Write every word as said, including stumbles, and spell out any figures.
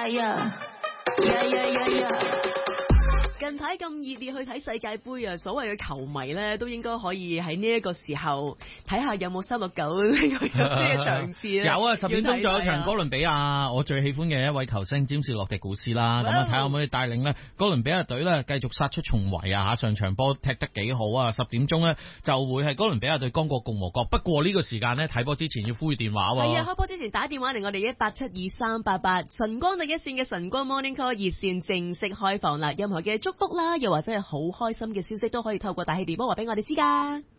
呀呀呀呀呀！ 近排咁熱烈去睇世界盃啊，所謂嘅球迷咧都應該可以喺呢一個時候睇下有冇三六九呢個場次咧。 有啊，十點鐘仲有場哥倫比亞，我最喜歡嘅一位球星詹士洛迪古斯啦。咁啊，睇下可唔可以帶領咧哥倫比亞隊咧繼續殺出重圍啊！上場波踢得幾好啊！十點鐘咧就會係哥倫比亞對剛果共和國。不過呢個時間咧睇波之前要呼籲電話喎。 係啊，開波之前打電話嚟我哋一八七二三八八晨光第一線嘅晨光 Morning Call 熱線正式開放啦！任何嘅祝福啦，又或者係好開心嘅消息都可以透過大氣電波話俾我哋知㗎。